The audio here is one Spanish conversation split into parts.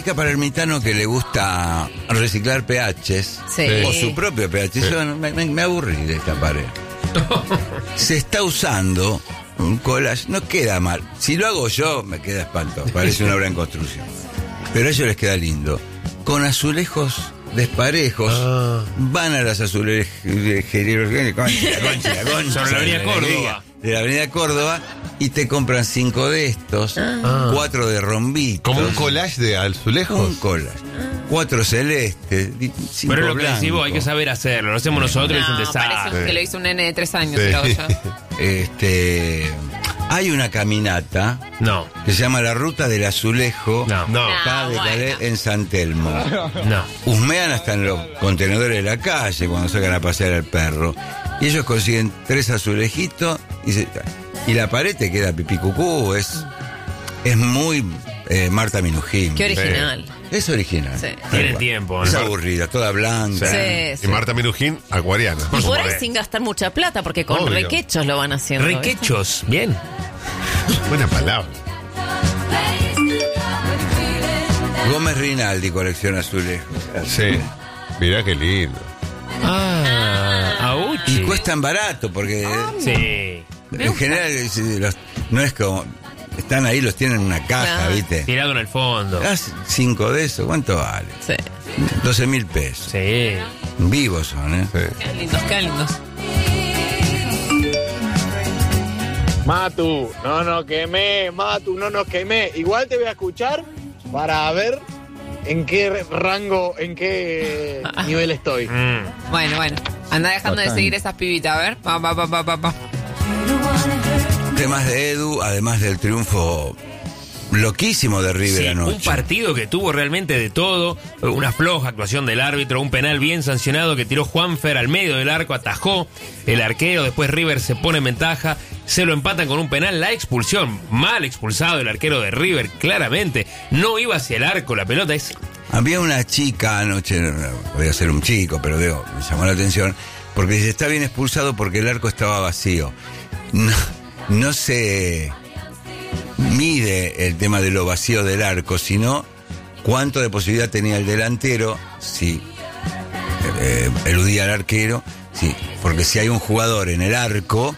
Para el mitano que le gusta reciclar PHs, Sí. o su propio PH, yo me aburrí de esta pared. Se está usando un collage, no queda mal. Si lo hago yo, me queda espanto, parece una obra en construcción. Pero a ellos les queda lindo. Con azulejos desparejos, van a las azulejerías, sobre la avenida Córdoba. De la avenida Córdoba, y te compran 5 de estos, 4 de rombitos. Como un collage de azulejos. Un collage. 4 celestes, 5 Pero es lo que blancos. decimos, hay que saber hacerlo. Lo hacemos nosotros y es un desastre. Parece que lo hizo un nene de 3 años. Sí. Creo yo. Hay una caminata No, que se llama la Ruta del Azulejo. no, No. Acá de Calais, en San Telmo. no. Husmean hasta en los contenedores de la calle cuando sacan a pasear al perro. Y ellos consiguen 3 azulejitos y la pared te queda pipí cucú. Es muy Marta Minujín. Qué original. Es original. Sí. Tiene tiempo, Es ¿no? aburrida, toda blanca. Sí, Y sí. Marta Minujín, acuariana. Y por ahí sin gastar mucha plata, porque con Obvio. requechos lo van haciendo. ¿viste? Requechos, bien. Buena palabra. Gómez Rinaldi colecciona azulejos. Sí. Mirá qué lindo. Auchi. Y cuestan barato porque Sí. en general no es como... Están ahí, los tienen en una caja, Claro. ¿viste? Tirado en el fondo. Haz 5 de esos, ¿cuánto vale? Sí. 12.000 pesos. Sí. Vivos son, ¿eh? Sí. Qué lindos, qué lindos. Matu, no nos quemé, Matu, no nos quemé. Igual te voy a escuchar para ver en qué rango, en qué nivel estoy. Bueno. Anda dejando de Bacán. seguir esas pibitas, a ver. Pa. Temas de Edu, además del triunfo loquísimo de River Sí, anoche. un partido que tuvo realmente de todo, una floja actuación del árbitro, un penal bien sancionado que tiró Juanfer al medio del arco, atajó el arquero, después River se pone en ventaja, se lo empatan con un penal, la expulsión, mal expulsado el arquero de River, claramente, no iba hacia el arco, la pelota es... Había una chica anoche, no, podía ser un chico, pero digo, me llamó la atención, porque dice, está bien expulsado porque el arco estaba vacío. No se mide el tema de lo vacío del arco, sino cuánto de posibilidad tenía el delantero, si eludía al arquero, sí, porque si hay un jugador en el arco,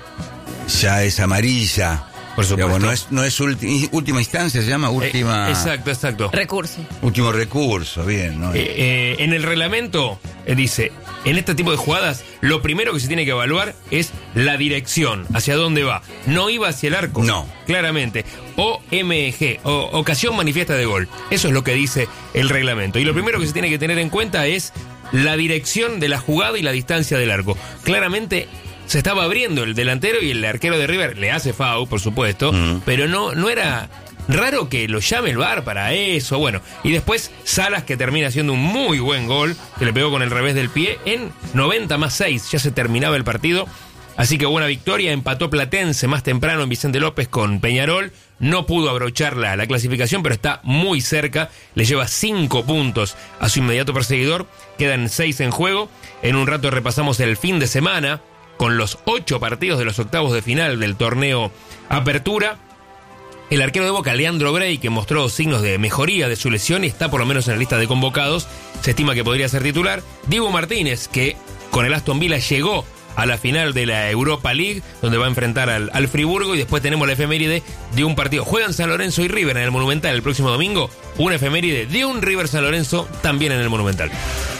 ya es amarilla. Por supuesto. Digamos, no es última instancia, se llama última... Exacto. Recurso. Último recurso, bien, ¿no? En el reglamento dice, en este tipo de jugadas, lo primero que se tiene que evaluar es la dirección, hacia dónde va. No iba hacia el arco. No. Claramente. OMG, ocasión manifiesta de gol. Eso es lo que dice el reglamento. Y lo primero que se tiene que tener en cuenta es la dirección de la jugada y la distancia del arco. Claramente se estaba abriendo el delantero y el arquero de River le hace foul, por supuesto, pero no era raro que lo llame el VAR para eso. Bueno, y después Salas, que termina haciendo un muy buen gol, que le pegó con el revés del pie en 90+6, ya se terminaba el partido. Así que buena victoria, empató Platense más temprano en Vicente López con Peñarol, no pudo abrochar la clasificación, pero está muy cerca, le lleva 5 puntos a su inmediato perseguidor, quedan 6 en juego. En un rato repasamos el fin de semana con los 8 partidos de los octavos de final del torneo Apertura. El arquero de Boca, Leandro Bray, que mostró signos de mejoría de su lesión y está por lo menos en la lista de convocados, se estima que podría ser titular. Diego Martínez, que con el Aston Villa llegó a la final de la Europa League, donde va a enfrentar al Friburgo, y después tenemos la efeméride de un partido. Juegan San Lorenzo y River en el Monumental el próximo domingo, una efeméride de un River San Lorenzo también en el Monumental.